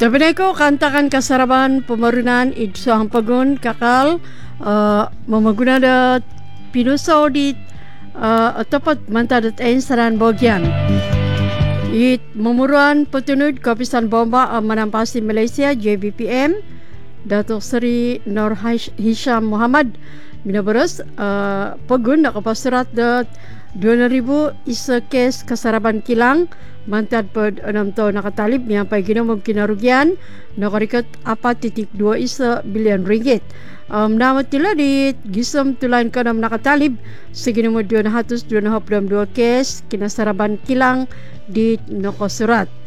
Tapi ko kantakan kasaraban pemarunan idso hampagun kakal memaguna da pinusaw di atapat mantadat saran bogian. It memuruan petunut Kapisan Bomba Manampasi Malaysia JBPM Datuk Seri Nur Hisham Muhammad binabaras pegun nak kapasurat da 2000 isa kes kasaraban kilang mantad per 6 tahun nakatalib yang pay ginomog kinarugian nakarikat 4.2 isa bilyon ringgit. Namat tila di gisam tulain kanam nakatalib sa ginomog 222 kes kinasaraban kilang di nakasurat.